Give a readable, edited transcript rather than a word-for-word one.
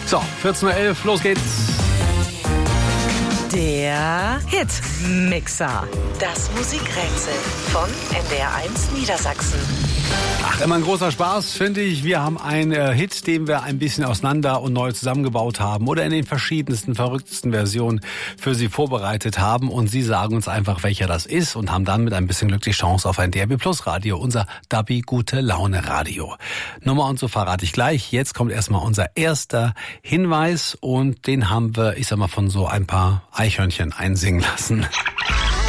So, 14.11 Uhr, los geht's. Der Hitmixer. Das Musikrätsel von NDR1 Niedersachsen. Ach, immer ein großer Spaß, finde ich. Wir haben einen Hit, den wir ein bisschen auseinander und neu zusammengebaut haben oder in den verschiedensten, verrücktesten Versionen für Sie vorbereitet haben. Und Sie sagen uns einfach, welcher das ist und haben dann mit ein bisschen Glück die Chance auf ein DRB Plus Radio, unser Dabi Gute Laune Radio. Nummer und so verrate ich gleich. Jetzt kommt erstmal unser erster Hinweis und den haben wir, ich sag mal, von so ein paar Eichhörnchen einsingen lassen.